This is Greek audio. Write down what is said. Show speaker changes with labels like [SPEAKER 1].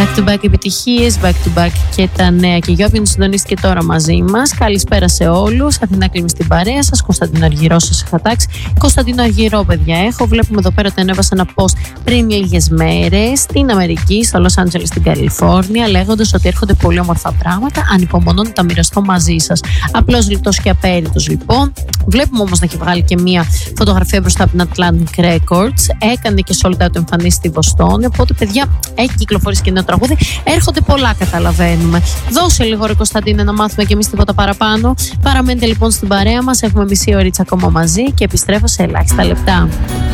[SPEAKER 1] Back to back επιτυχίες, back to back και τα νέα. Και για όποιον συντονίστηκε τώρα μαζί μας, καλησπέρα σε όλους. Αθηνά Κλίμη στην παρέα σας. Κωνσταντίνο Αργυρό σας είχα τάξει. Κωνσταντίνο Αργυρό, παιδιά, έχω. Βλέπουμε εδώ πέρα ότι ανέβασα ένα post πριν λίγες μέρες στην Αμερική, στο Λος Άντζελες, στην Καλιφόρνια, λέγοντας ότι έρχονται πολύ όμορφα πράγματα. Ανυπομονώ να τα μοιραστώ μαζί σας. Απλώς λιτός και απέριτος, λοιπόν. Βλέπουμε όμως να έχει βγάλει και μία φωτογραφία μπροστά από την Atlantic Records. Έκανε και sold out εμφανίσεις στη Βοστόνη. Οπότε, παιδιά, έχει κυκλοφορήσει και νέο τραγούδι. Έρχονται πολλά, καταλαβαίνουμε. Δώσε λίγο, ρε Κωνσταντίνε, να μάθουμε κι εμείς τίποτα παραπάνω. Παραμένετε λοιπόν στην παρέα μας. Έχουμε μισή ωρίτσα ακόμα μαζί και επιστρέφω σε ελάχιστα λεπτά.